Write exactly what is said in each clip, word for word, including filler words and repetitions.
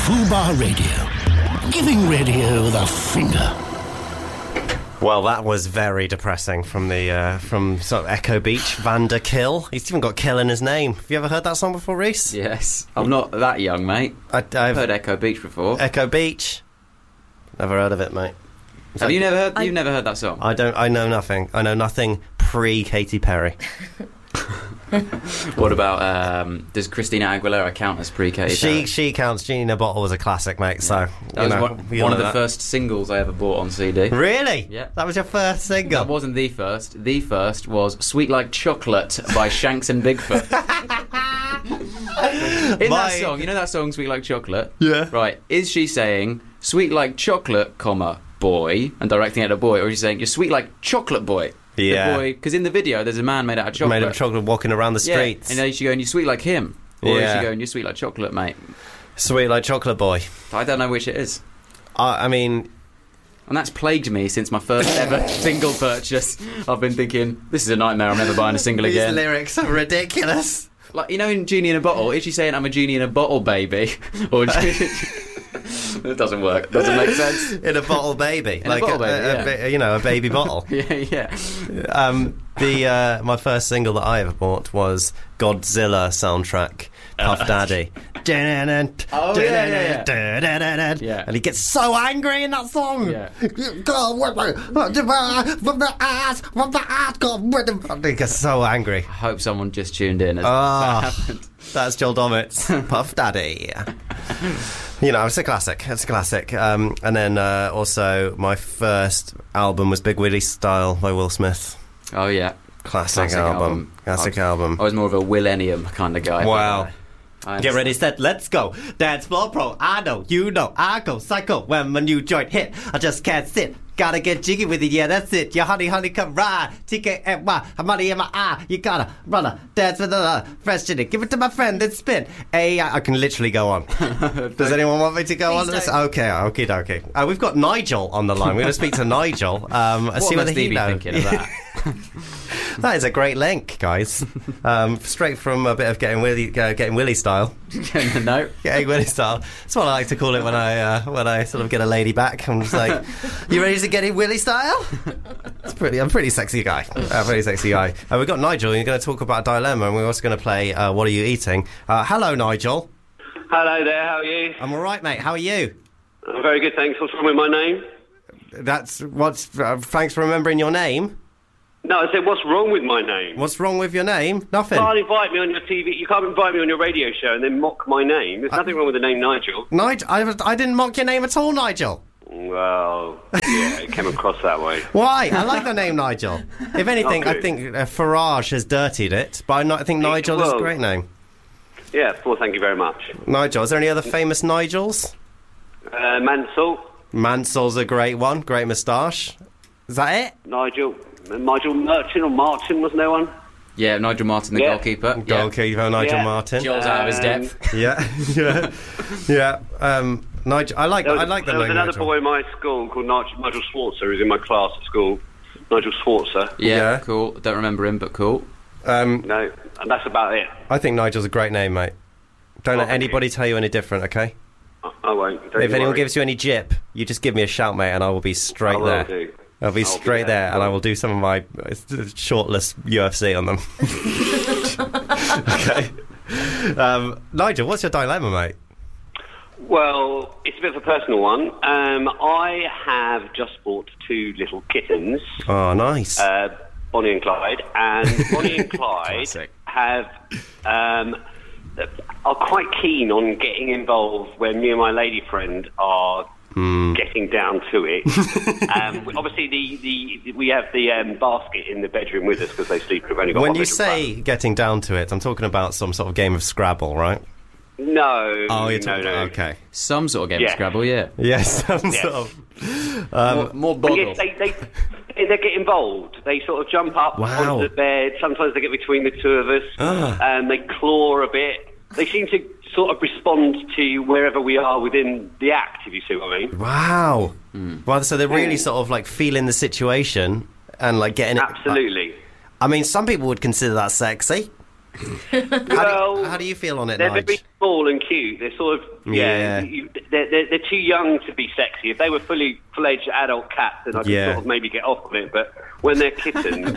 Fubar Radio. Giving radio the finger. Well, that was very depressing from the uh, from sort of Echo Beach, Vander Kill. He's even got Kill in his name. Have you ever heard that song before, Reese? Yes. I'm not that young, mate. I, I've I've heard Echo Beach before. Echo Beach. Never heard of it, mate. Have that, you never heard? I, you've never heard that song? I don't. I know nothing. I know nothing pre Katy Perry. What about um, does Christina Aguilera count as pre-Katy She Perry? she counts. Genie in a Bottle was a classic, mate. So that was know, one, one of the that. first singles I ever bought on C D. Really? Yeah. That was your first single. That wasn't the first. The first was "Sweet Like Chocolate" by Shanks and Bigfoot. In My... that song, you know that song "Sweet Like Chocolate"? Yeah. Right. Is she saying "Sweet like chocolate, comma boy" and directing it at a boy, or is she saying "You're sweet like chocolate boy"? Yeah. Because in the video, there's a man made out of chocolate. Made of chocolate walking around the streets. Yeah. And then she going, "You're sweet like him," or yeah. is she going, "You're sweet like chocolate, mate"? Sweet like chocolate boy. I don't know which it is. Uh, I mean. And that's plagued me since my first ever single purchase. I've been thinking, this is a nightmare, I'm never buying a single These again. These lyrics are ridiculous. Like, you know in Genie in a Bottle, is she saying I'm a genie in a bottle, baby? Or it doesn't work. Doesn't make sense. In a bottle baby. In like a bottle a, baby, a, yeah. a, you know, a baby bottle. yeah, yeah. Um, the uh, my first single that I ever bought was Godzilla soundtrack, Puff Daddy. Oh, yeah, yeah, yeah. Yeah. And he gets so angry in that song. Yeah. He gets so angry. I hope someone just tuned in as Oh, that happened. That's Joel Dommett, Puff Daddy. You know, it's a classic. It's a classic. Um, and then uh, also my first album was Big Willie Style by Will Smith. Oh, yeah. Classic, Classic album. album. Classic I, album. I was more of a Willennium kind of guy. Wow. I Get ready, set, let's go. Dance floor pro. I know, you know, I go psycho when my new joint hit. I just can't sit. Gotta get jiggy with it, yeah, that's it. Your honey, honey, come ride. T K M Y, I'm money in my eye. You gotta run a dance with a fresh chitty. Give it to my friend, then spin. Hey, I, I can literally go on. Does anyone want me to go Please on this? don't. Okay, okay, okay. Uh, we've got Nigel on the line. We're going to speak to Nigel. Um, What see must whether he he be knows. thinking of that? That is a great link, guys. Um, straight from a bit of getting Willy, uh, getting Willy style. No. Getting Willy style. That's what I like to call it when I uh, when I sort of get a lady back. I'm just like, you ready to get in Willy style? It's pretty. I'm a pretty sexy guy. A pretty sexy guy. Uh, we've got Nigel. And you're going to talk about Dilemma, and we're also going to play uh, What Are You Eating? Uh, hello, Nigel. Hello there, how are you? I'm all right, mate. How are you? I'm very good, thanks. What's wrong with my name? That's what's. Uh, thanks for remembering your name. No, I said, what's wrong with my name? What's wrong with your name? Nothing. You can't invite me on your T V. You can't invite me on your radio show and then mock my name. There's nothing wrong with the name Nigel. Nigel, I, I didn't mock your name at all, Nigel. Well, yeah, it came across that way. Why? I like the name Nigel. If anything, Okay. I think uh, Farage has dirtied it, but I, not, I think Nigel is a Well- great name. Yeah, well, thank you very much. Nigel. Is there any other famous Nigels? Uh, Mansell, Mansell's a great one. Great moustache. Is that it? Nigel, Nigel Merchant or Martin, wasn't there one? Yeah, Nigel Martin, the Yeah. goalkeeper. Goalkeeper Nigel Yeah. Martin. Joel's out of his Um, depth. Yeah, yeah, yeah. Um, Nigel. I like. There was, I like the there was name another Nigel. boy in my school called Nigel, Nigel Schwarzer, who's in my class at school. Nigel Schwarzer. Yeah, Yeah. cool. Don't remember him, but cool. Um, No, and that's about it. I think Nigel's a great name, mate. Don't Oh, let thank anybody tell you any different, okay? I, I won't. Don't If you anyone worry. gives you any jip, you just give me a shout, mate, and I will be straight I will there. do. I'll be I'll be straight there. there, and I will do some of my uh, shortless U F C on them. Okay. Um, Nigel, what's your dilemma, mate? Well, it's a bit of a personal one. Um, I have just bought two little kittens, Oh, nice. uh, Bonnie and Clyde, and Bonnie and Clyde Classic. have um, are quite keen on getting involved when me and my lady friend are getting down to it. um, obviously, the, the we have the um, basket in the bedroom with us because they sleep. We've only got when one you bedroom say flat. getting down to it, I'm talking about some sort of game of Scrabble, right? No, Oh, you're no, talking no. okay. Some sort of game Yeah. of Scrabble, yeah. Yes, some Yes. sort of. more more But boggle. yes, they, they, they, they get involved. They sort of jump up Wow. onto the bed. Sometimes they get between the two of us. Ah. And they claw a bit. They seem to sort of respond to wherever we are within the act, if you see what I mean. Wow. Well, so they're really Mm. sort of like feeling the situation and like getting it. Absolutely. I mean, some people would consider that sexy. Well, how, do, how do you feel on it, they're Nige? very small and cute. They're sort of yeah. Yeah. You, they're, they're they're too young to be sexy. If they were fully fledged adult cats, then I could Yeah. sort of maybe get off on it. But when they're kittens,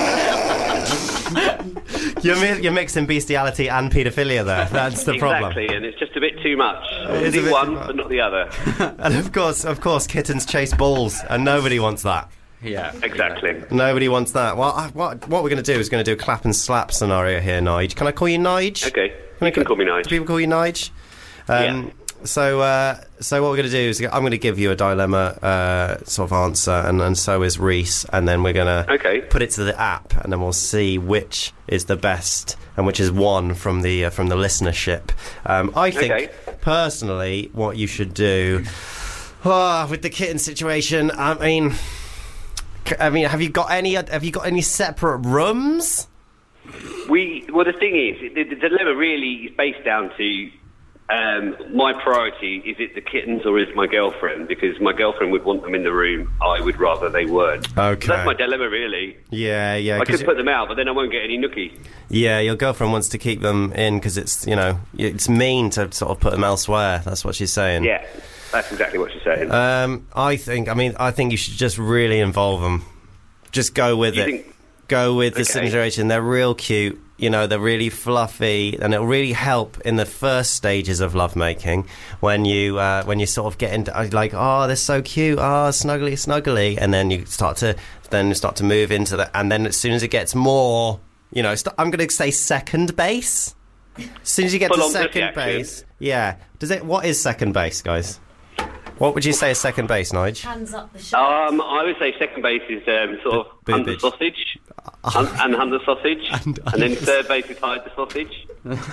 You're, mi- you're mixing bestiality and paedophilia there. That's the problem. exactly, and it's just a bit too much. It is a Do bit one, too much. but not the other. And of course, of course, kittens chase balls, and nobody wants that. Yeah. Exactly. Nobody wants that. Well, I, what what we're going to do is going to do a clap and slap scenario here, Nige. Can I call you Nige? Okay. Can I You can call me Nige. Do people call you Nige? Um, Yeah. So, uh, so what we're going to do is I'm going to give you a dilemma uh, sort of answer, and, and so is Reese, and then we're going to Okay. put it to the app, and then we'll see which is the best and which is won from the uh, from the listenership. Um, I think Okay. personally, what you should do oh, with the kitten situation. I mean, c- I mean, have you got any? Have you got any separate rooms? We well, the thing is, the, the dilemma really is based down to um, my priority. Is it the kittens or is it my girlfriend? Because my girlfriend would want them in the room. I would rather they weren't. Okay. So that's my dilemma, really. Yeah, yeah. I 'cause could put them out, but then I won't get any nookie. Yeah, your girlfriend wants to keep them in because it's, you know, it's mean to sort of put them elsewhere. That's what she's saying. Yeah, that's exactly what she's saying. Um, I think, I mean, I think you should just really involve them. Just go with You it. think- Go with the Okay. situation. They're real cute. You know, they're really fluffy, and it'll really help in the first stages of lovemaking when you uh, when you sort of get into like, oh, they're so cute, oh, snuggly, snuggly, and then you start to then you start to move into the, and then as soon as it gets more, you know, st- I'm going to say second base. As soon as you get Full to on second pussy action. base, yeah. Does it? What is second base, guys? What would you say is second base, Nige? Hands up the shirt. Um, I would say second base is um, sort of B- hunt the boobage. sausage, hunt, and hunt the sausage, And- and, then third base is hide the sausage.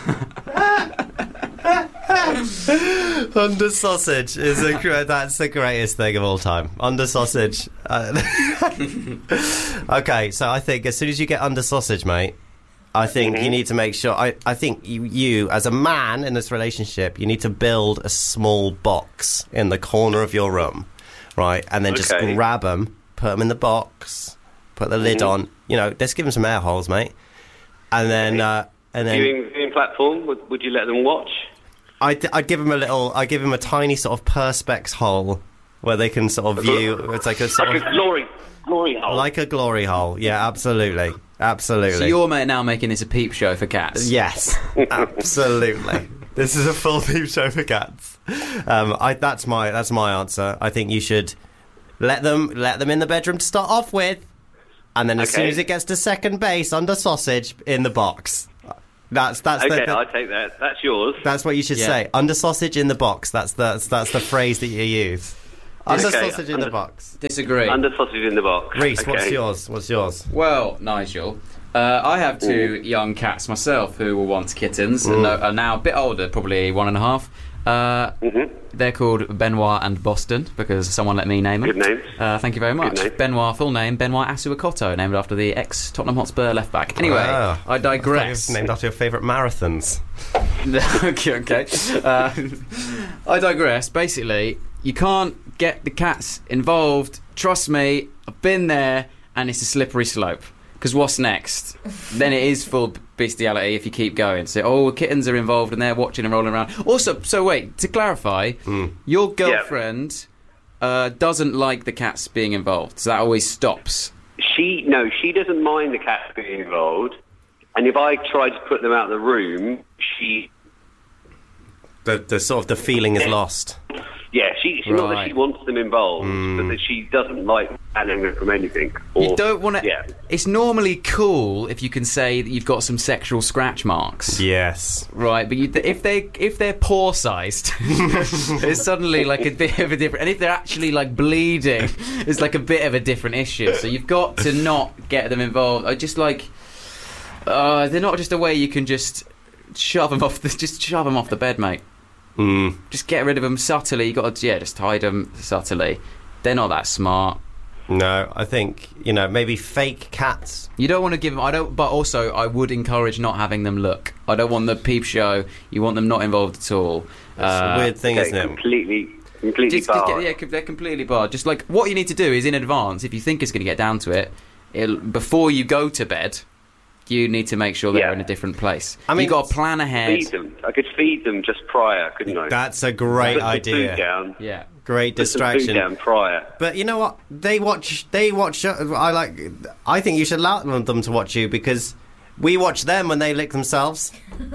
Under sausage is a gr- that's the greatest thing of all time. Under sausage. Uh, okay, so I think as soon as you get under sausage, mate, I think Mm-hmm. you need to make sure. I, I think you, you, as a man in this relationship, you need to build a small box in the corner of your room, right? And then just Okay. grab them, put them in the box, put the lid Mm-hmm. on. You know, let's give them some air holes, mate. And then, uh, and then. Viewing, viewing platform, would, would you let them watch? I'd, I'd give him a little. I'd give him a tiny sort of perspex hole where they can sort of view. It's like a sort Like of a glory, glory hole. like a glory hole. Yeah, absolutely, absolutely. So you're ma- now making this a peep show for cats? Yes, absolutely. This is a full peep show for cats. Um, I, that's my that's my answer. I think you should let them let them in the bedroom to start off with, and then as soon Okay. as it gets to second base, under sausage in the box. That's that's okay, the, the- I'll take that. That's yours. That's what you should Yeah. say. Under sausage in the box. That's the that's, that's the phrase that you use. Under Okay, sausage in the under- box. Disagree. Under sausage in the box. Reese, okay. what's yours? What's yours? Well, Nigel, uh, I have two young cats myself who were once kittens and are are now a bit older, probably one and a half. Uh, Mhm. They're called Benoit and Boston because someone let me name them. Good names. Uh, thank you very much. name. Benoit, full name, Benoit Asuakoto, named after the ex-Tottenham Hotspur left-back. Anyway, Wow. I I thought it digress. was named after your favourite marathons. okay, okay. Uh, I digress. Basically, you can't get the cats involved. Trust me, I've been there, and it's a slippery slope. Because what's next? Then it is full bestiality if you keep going. So, oh, kittens are involved, and they're watching and rolling around. Also, so wait, to clarify, your girlfriend uh, doesn't like the cats being involved, so that always stops. She no, she doesn't mind the cats being involved, and if I try to put them out of the room, she The the sort of the feeling is lost. yeah, she she not that Right. she wants them involved, but that she doesn't like banning them from anything. Or, You don't want to. Yeah, It's normally cool if you can say that you've got some sexual scratch marks. Yes. Right, but you, if they if they're paw sized, it's suddenly like a bit of a different. And if they're actually like bleeding, it's like a bit of a different issue. So you've got to not get them involved. I just like, uh, they're not just a way you can just shove them off the just shove them off the bed, mate. Mm. Just get rid of them subtly. You got to yeah, just hide them subtly. They're not that smart. No, I think, you know, maybe fake cats. You don't want to give them. I don't. But also, I would encourage not having them look. I don't want the peep show. You want them not involved at all. That's Uh, a weird thing, okay, isn't it? completely, completely Just, just barred. get, yeah, they're completely barred. Just like what you need to do is in advance, if you think it's going to get down to it, it'll, before you go to bed, you need to make sure they're Yeah. in a different place. I mean, you got to plan ahead. Feed them. I could feed them just prior, couldn't I? That's a great Put the idea. Food down. Yeah. Great Put some food distraction. down prior. But you know what? They watch. They watch. I like. I think you should allow them to watch you because we watch them when they lick themselves.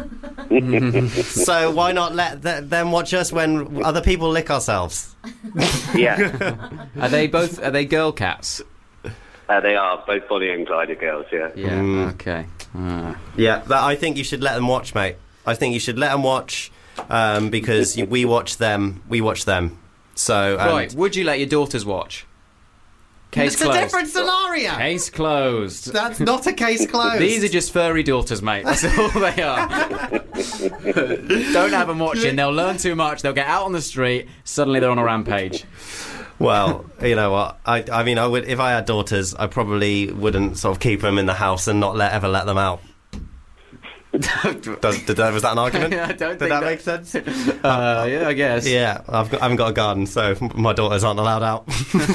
So why not let th- them watch us when other people lick ourselves? Yeah, Are they both? Are they girl cats? uh, they are both Bonnie and Clyde girls. Yeah. Yeah. Mm. Okay. Ah. Yeah, but I think you should let them watch, mate. I think you should let them watch um, because we watch them. We watch them. So and Right. Would you let your daughters watch? Case it's closed. a different scenario. Case closed. That's not a case closed. These are just furry daughters, mate. That's all they are. Don't have them watching. They'll learn too much. They'll get out on the street. Suddenly they're on a rampage. Well, you know what? I, I mean, I would if I had daughters, I probably wouldn't sort of keep them in the house and not let ever let them out. Does, did that, was that an argument? I don't Did think that, that- make sense? Uh, yeah, I guess. Yeah, I've got, I haven't got a garden, so my daughters aren't allowed out.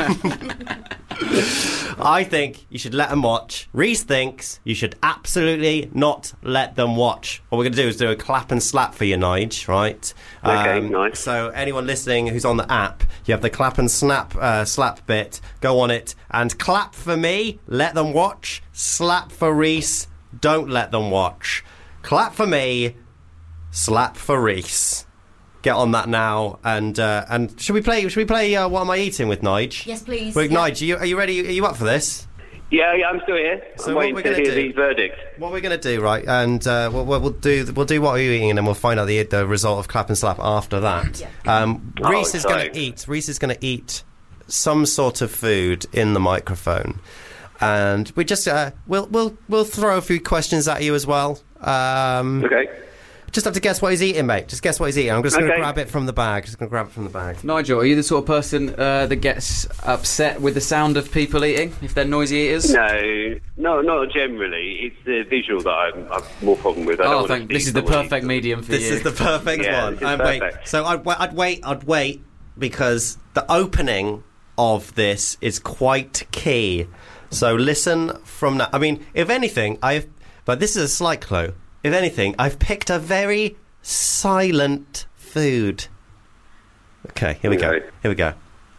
I think you should let them watch. Reese thinks you should absolutely not let them watch. What we're going to do is do a clap and slap for you, Nige, right? Okay, nice. So anyone listening who's on the app, you have the clap and snap, uh, slap bit. Go on it and clap for me. Let them watch. Slap for Reese. Don't let them watch. Clap for me. Slap for Reese. Get on that now, and uh, and should we play? Should we play? Uh, what am I eating with Nige? Yes, please. Wait, Yeah. Nige, are you, are you ready? Are you up for this? Yeah, yeah, I'm still here. So I'm what waiting we're to gonna hear do- the verdict. What we're going to do, right? And uh, we'll, we'll do we'll do what are you eating, and then we'll find out the the result of clap and slap after that. Um, Oh, Reese is going to exciting. eat. Reese is going to eat some sort of food in the microphone, and we just uh, we'll we'll we'll throw a few questions at you as well. Um, Okay. Just have to guess what he's eating, mate. Just guess what he's eating. I'm just going to Okay. grab it from the bag. Just going to grab it from the bag. Nigel, are you the sort of person uh, that gets upset with the sound of people eating if they're noisy eaters? No, no, not generally. It's the visual that I'm, I've more problem with. I don't Oh, wanna thank. speak This is the someone perfect eats. medium for This you. is the perfect Yeah, one. this is And wait, perfect. so I'd, wa- I'd wait. I'd wait because the opening of this is quite key. So listen from now. I mean, if anything, I've. But this is a slight clue. If anything, I've picked a very silent food. Okay, here we go. Okay. Here we go.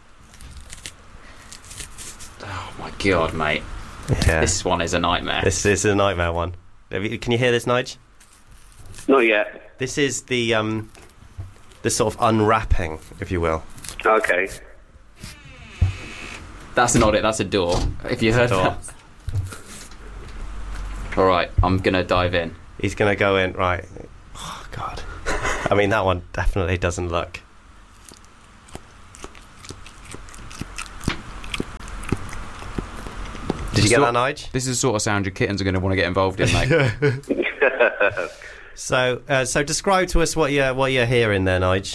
Oh my god, mate! Yeah. This one is a nightmare. This is a nightmare one. Have you- Can you hear this, Nige? Not yet. This is the um, the sort of unwrapping, if you will. Okay. That's not it. That's a door. If you heard Door. that. All right, I'm gonna dive in. He's going to go in, right. Oh, God. I mean, that one definitely doesn't look. Did you get So- that, Nige? This is the sort of sound your kittens are going to want to get involved in, mate. So, uh, so describe to us what you're, what you're hearing there, Nige.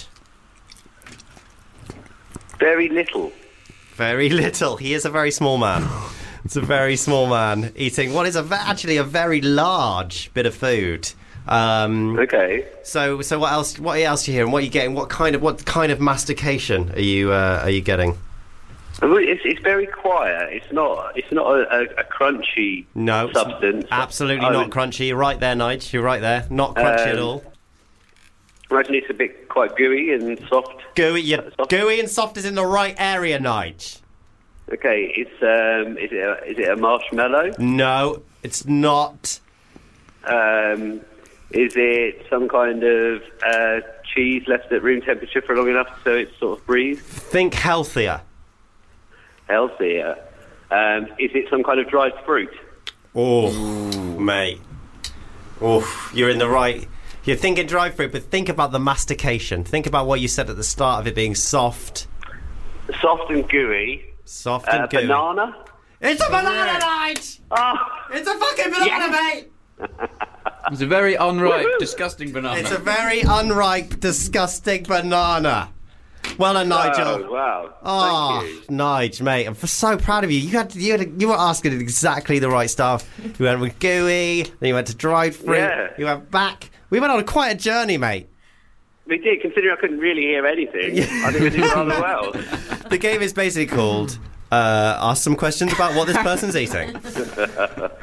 Very little. Very little. He is a very small man. It's a very small man eating what is a, ve- actually a very large bit of food. Um, Okay. so, so what else? What else are you hearing? What are you getting? What kind of what kind of mastication are you uh, are you getting? Well, It's, it's very quiet. It's not. It's not a, a, a crunchy No, it's substance. absolutely I not would crunchy. You're right there, Nige. You're right there. Not crunchy at Um, all. Imagine it's a bit quite gooey and soft. Gooey, you, soft. gooey and soft is in the right area, Nige. Okay. It's um. Is it a, is it a marshmallow? No, it's not. Um. Is it some kind of uh, cheese left at room temperature for long enough so it sort of breathes? Think healthier. Healthier. Um, is it some kind of dried fruit? Oh, mate. Oh, you're in the right. You're thinking dry fruit, but think about the mastication. Think about what you said at the start of it being soft, Soft and gooey. soft Uh, and gooey. banana? It's a banana, Nige. Oh, It's a fucking banana, mate. It's a very unripe, Woohoo! disgusting banana. It's a very unripe, disgusting banana. Well done, Nigel. oh wow. Oh, Thank you. Nige, mate, I'm f- so proud of you. You had, you had, you were asking exactly the right stuff. You went with gooey, then you went to dried fruit. Yeah. You went back. We went on a quite a journey, mate. We did, considering I couldn't really hear anything. I think we did rather well. The game is basically called uh, Ask Some Questions About What This Person's Eating.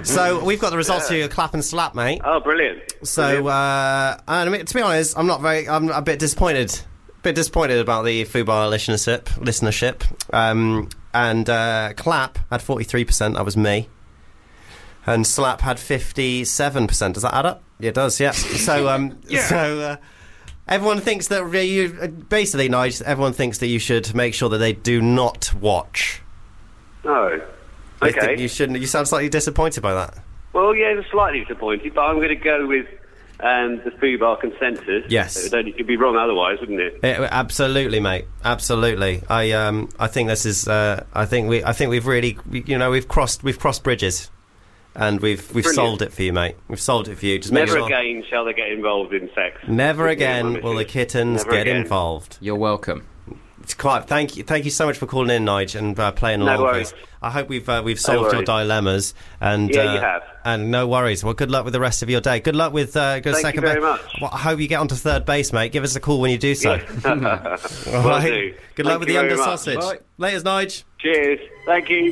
So we've got the results to your clap and slap, mate. Oh, brilliant. So, Brilliant. uh, and I mean, to be honest, I'm not very. I'm a bit disappointed. A bit disappointed about the Fubar listenership. Listenership. Um, and uh, clap had forty-three percent. That was me. And slap had fifty-seven percent. Does that add up? Yeah, it does. Yeah. So, um, Yeah. so. Uh, Everyone thinks that you basically, Nigel. Everyone thinks that you should make sure that they do not watch. Oh, They okay. think you shouldn't. You sound slightly disappointed by that. Well, yeah, I'm slightly disappointed, but I'm going to go with um, the Fubar consensus. Yes. It would only- it'd be wrong otherwise, wouldn't it? It, absolutely, mate. Absolutely. I um. I think this is. Uh. I think we. I think we've really. You know. We've crossed. We've crossed bridges, and we've we've Brilliant. solved it for you, mate. We've solved it for you. Just make Never sure. again shall they get involved in sex. Never With me and again my will the missus. kittens Never get again. involved. You're welcome. It's quite. Thank you. Thank you so much for calling in, Nige, and uh, playing No along with worries. us. I hope we've uh, we've solved your worries. dilemmas. And Yeah, uh, you have. And no worries. Well, good luck with the rest of your day. Good luck with uh, good Thank second you very ba- much. Well, I hope you get onto third base, mate. Give us a call when you do so. Will All right? do. Good luck Thank with you the under very much. sausage. Bye. Laters, Nige. Cheers. Thank you.